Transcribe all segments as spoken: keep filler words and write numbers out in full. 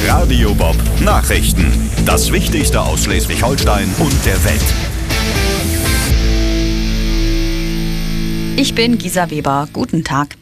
Radio Bob Nachrichten. Das Wichtigste aus Schleswig-Holstein und der Welt. Ich bin Gisa Weber. Guten Tag.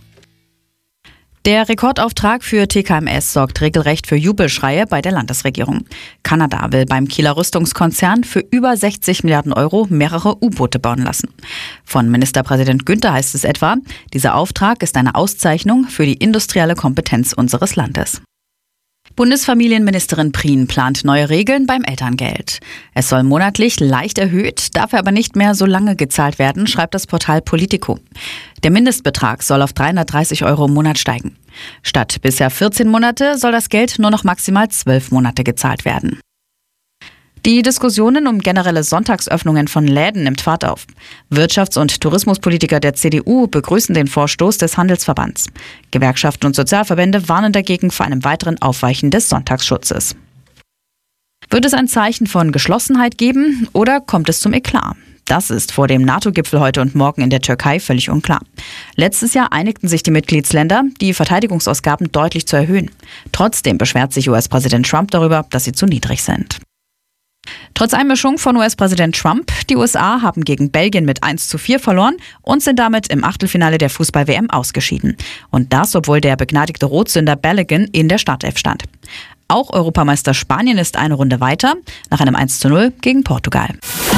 Der Rekordauftrag für T K M S sorgt regelrecht für Jubelschreie bei der Landesregierung. Kanada will beim Kieler Rüstungskonzern für über sechzig Milliarden Euro mehrere U-Boote bauen lassen. Von Ministerpräsident Günther heißt es etwa, dieser Auftrag ist eine Auszeichnung für die industrielle Kompetenz unseres Landes. Bundesfamilienministerin Prien plant neue Regeln beim Elterngeld. Es soll monatlich leicht erhöht, dafür aber nicht mehr so lange gezahlt werden, schreibt das Portal Politico. Der Mindestbetrag soll auf dreihundertdreißig Euro im Monat steigen. Statt bisher vierzehn Monate soll das Geld nur noch maximal zwölf Monate gezahlt werden. Die Diskussionen um generelle Sonntagsöffnungen von Läden nimmt Fahrt auf. Wirtschafts- und Tourismuspolitiker der C D U begrüßen den Vorstoß des Handelsverbands. Gewerkschaften und Sozialverbände warnen dagegen vor einem weiteren Aufweichen des Sonntagsschutzes. Wird es ein Zeichen von Geschlossenheit geben oder kommt es zum Eklat? Das ist vor dem NATO-Gipfel heute und morgen in der Türkei völlig unklar. Letztes Jahr einigten sich die Mitgliedsländer, die Verteidigungsausgaben deutlich zu erhöhen. Trotzdem beschwert sich U S-Präsident Trump darüber, dass sie zu niedrig sind. Trotz Einmischung von U S-Präsident Trump, die U S A haben gegen Belgien mit eins zu vier verloren und sind damit im Achtelfinale der Fußball-W M ausgeschieden. Und das, obwohl der begnadigte Rotsünder Balogun in der Startelf stand. Auch Europameister Spanien ist eine Runde weiter, nach einem eins zu null gegen Portugal.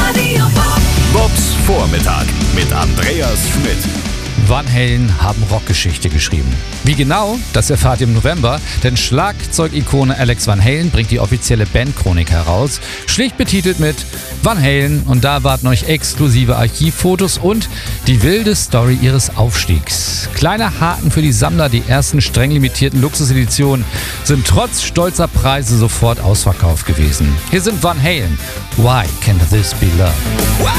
Bobs Vormittag mit Andreas Schmidt. Van Halen haben Rockgeschichte geschrieben. Wie genau, das erfahrt ihr im November, denn Schlagzeugikone Alex Van Halen bringt die offizielle Bandchronik heraus, schlicht betitelt mit Van Halen, und da warten euch exklusive Archivfotos und die wilde Story ihres Aufstiegs. Kleiner Haken für die Sammler, die ersten streng limitierten Luxuseditionen sind trotz stolzer Preise sofort ausverkauft gewesen. Hier sind Van Halen. Why can't this be love?